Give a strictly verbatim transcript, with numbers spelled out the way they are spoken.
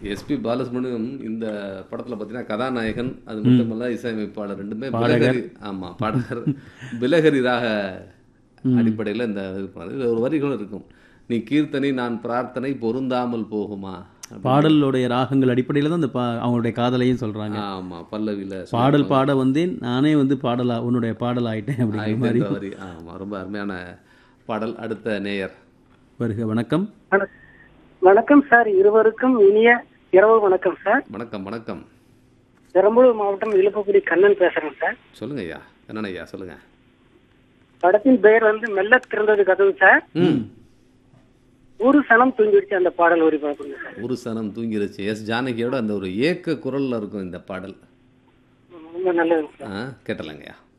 SP Balasubramaniam இந்த படத்தில் பார்த்தீங்கன்னா கதாநாயகன், அது மட்டுமல்ல இசையமைப்பாளர் ரெண்டுமே பிலகரி. ஆமாம், பாடகர் பிலகரி ராக அடிப்படையில் இந்த இது பண்ணது. இது ஒரு வரிகளும் இருக்கும். நீ கீர்த்தனை நான் பிரார்த்தனை பொருந்தாமல் போகுமா. பாடலுடைய ராகங்கள் அடிப்படையில் தான் அந்த பா அவங்களுடைய காதலையும் சொல்கிறாங்க. ஆமாம், பல்லவியில் பாடல் பாட வந்தேன் நானே வந்து பாடலா உன்னுடைய பாடல் ஆயிட்டேன் அப்படிங்கிற மாதிரி வரி. ஆமாம், ரொம்ப அருமையான பாடல். அடுத்த நேயர் வருக. வணக்கம். வணக்கம் சார், இருவருக்கும் இனிய இரவு வணக்கம் சார். வணக்கம் வணக்கம். பெரம்பலூர் மாவட்டம் இழுப்பக்குடி கண்ணன் பேசுறேன் சார். சொல்லுங்க ஐயா. என்னென்ன ஐயா சொல்லுங்க. படத்தின் பெயர் வந்து மெல்ல திறந்தது கதவு சார். ஒரு சனம் தூங்கிடுச்சு அந்த பாடல் ஒரு பாடுங்க சார். ஒரு சனம் தூங்கிடுச்சு. எஸ் ஜானகியோட அந்த ஒரு ஏக்க குரல்ல இருக்கும் இந்த பாடல். ரொம்ப நல்லது சார். கேட்டலாங்கய்யா.